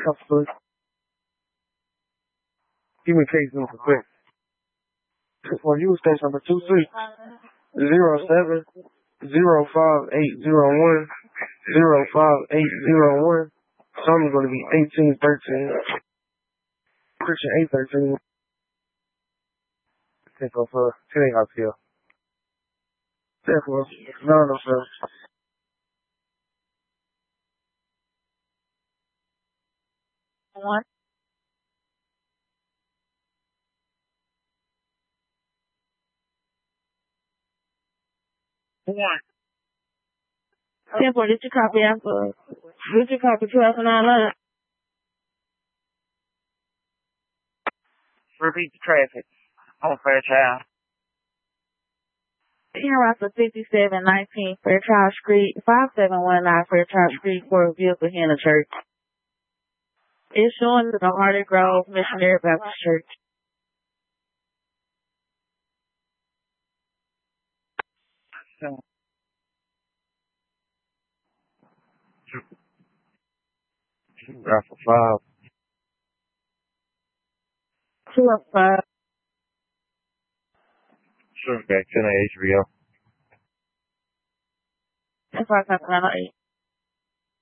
Couple. Give me case number quick. For you, station number 2307-05801-05801. Summer's going to be 1813. Christian 813. Take off 10 IPL. Therefore, none of them. One. One. 10-4, did you copy after? Did you copy 12 and 9? Repeat the traffic on Fairchild. Here for 5719 Fairchild Street, 5719 Fairchild Street for a vehicle here in the church. It's showing the Hardy Grove Missionary Baptist Church. Raffle 5. 205. Sure, back 10 HBO. That's 5 8.